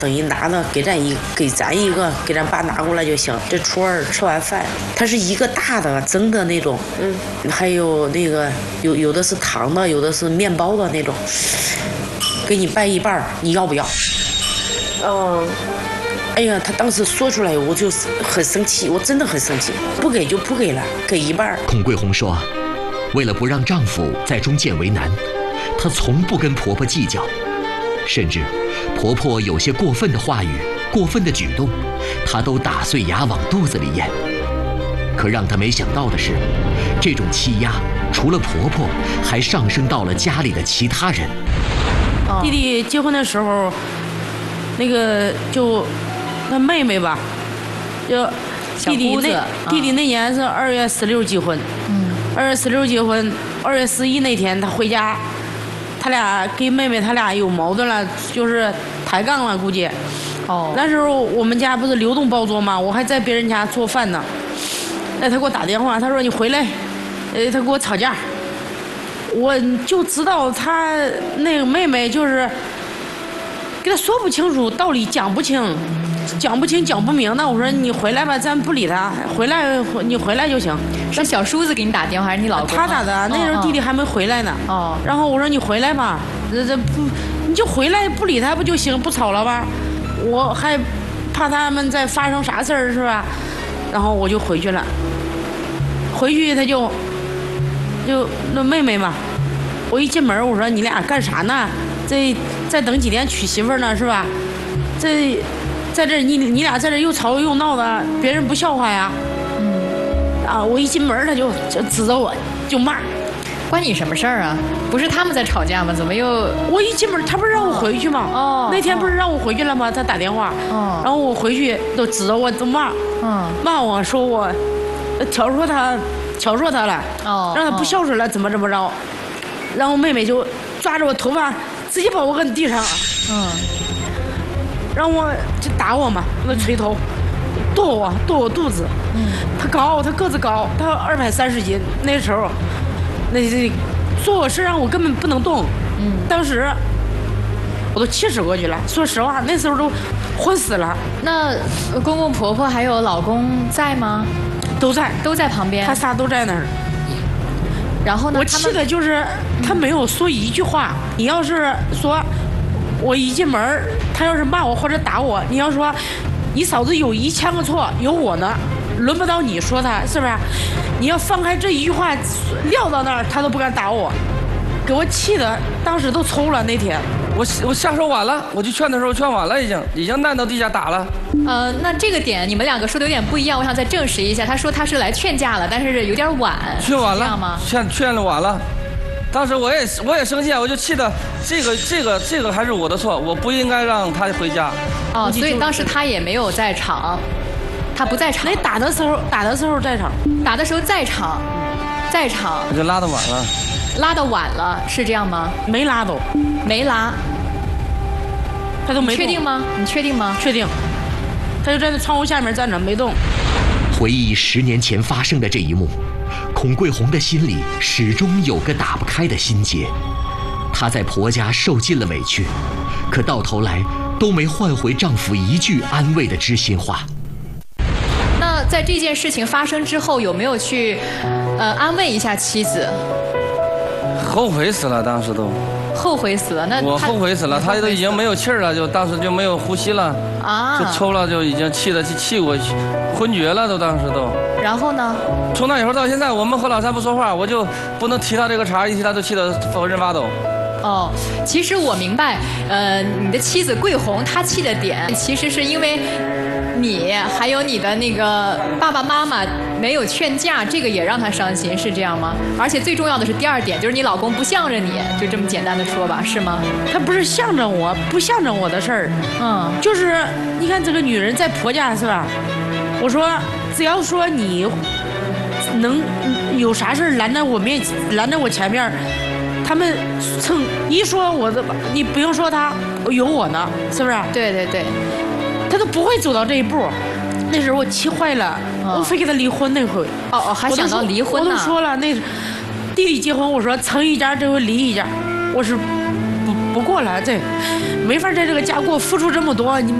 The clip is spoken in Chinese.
等于拿了给咱一个，给咱爸拿过来就行。这初二吃完饭，它是一个大的蒸的那种，还有那个有的是糖的，有的是面包的那种，给你掰一半，你要不要？哎呀，他当时说出来，我就很生气，我真的很生气，不给就不给了，给一半。 孔桂红说，为了不让丈夫在中间为难，她从不跟婆婆计较，甚至婆婆有些过分的话语、过分的举动，她都打碎牙往肚子里咽。可让她没想到的是，这种欺压除了婆婆，还上升到了家里的其他人。 弟弟结婚的时候，那个就他妹妹吧，就弟弟那年是2月16结婚，2月16结婚，2月11那天他回家，他俩跟妹妹他俩有矛盾了，就是抬杠了，估计。那时候我们家不是流动包桌吗？我还在别人家做饭呢。他给我打电话，他说你回来，他跟我吵架。我就知道他那个妹妹就是给他说不清楚，道理讲不清，讲不明。那我说你回来吧，咱不理他，你回来就行。 是小叔子给你打电话还是你老公？ 他打的，那时候弟弟还没回来呢。然后我说你回来吧，这不你就回来不理他不就行，不吵了吧？我还怕他们再发生啥事儿是吧？然后我就回去了。回去他就那妹妹嘛，我一进门我说你俩干啥呢？再等几天娶媳妇呢是吧？在这你俩在这又吵又闹的，别人不笑话呀。我一进门他就指着我就骂。 关你什么事儿啊？不是他们在吵架吗？怎么又？我一进门，他不是让我回去吗？那天不是让我回去了吗？他打电话，然后我回去都指着我都骂，骂我说我挑唆他了，让他不孝顺了，怎么着？然后妹妹就抓着我头发，直接把我摁地上了，让我就打我嘛，那锤头，剁我肚子，他个子高，他230斤，那时候。那做我事让我根本不能动，当时我都气死过去了。说实话，那时候都昏死了。 那公公婆婆还有老公在吗？ 都在旁边，他仨都在那儿。 然后呢？ 我气的就是他没有说一句话。你要是说，我一进门，他要是骂我或者打我，你要说你嫂子有1000个错，有我呢。轮不到你说他是不是？你要放开这一句话撂到那儿，他都不敢打我，给我气的，当时都抽了。那天我下手晚了，我就劝的时候劝晚了，已经烂到地下打了。 那这个点你们两个说的有点不一样，我想再证实一下。他说他是来劝架了，但是有点晚。 劝晚了， 这样吗？ 劝了晚了。当时我也生气，我就气的这个还是我的错，我不应该让他回家。 所以当时他也没有在场。他不在场。 那打的时候在场， 打的时候在场。 我就拉得晚了。 拉得晚了是这样吗？ 没拉都。 没拉。 他都没动。 确定吗？你确定吗？ 确定。他就在那窗户下面站着没动。 回忆10年前发生的这一幕，孔桂红的心里始终有个打不开的心结。她在婆家受尽了委屈，可到头来都没换回丈夫一句安慰的知心话。 在这件事情发生之后，有没有去安慰一下妻子？ 后悔死了，当时都。 后悔死了，那我后悔死了，他都已经没有气儿了，就当时就没有呼吸了就抽了，就已经气过去，昏厥了，都当时都。 然后呢？ 从那以后到现在，我们和老三不说话，我就不能提他这个茬，一提他就气得浑身发抖。 其实我明白，你的妻子桂红她气的点，其实是因为你还有你的那个爸爸妈妈没有劝架，这个也让她伤心，是这样吗？而且最重要的是第2点，就是你老公不向着你，就这么简单的说吧，是吗？ 他不是向着我，不向着我的事儿，就是你看这个女人在婆家是吧？我说只要说你能有啥事拦在我前面。他们蹭一说我的，你不用说他有我呢，是不是？ 对， 他都不会走到这一步。那时候我气坏了，我非给他离婚那回。 还想到离婚呢？ 我都说了，那弟弟结婚，我说成一家就会离一家，我是不过了，这没法在这个家给我付出这么多，你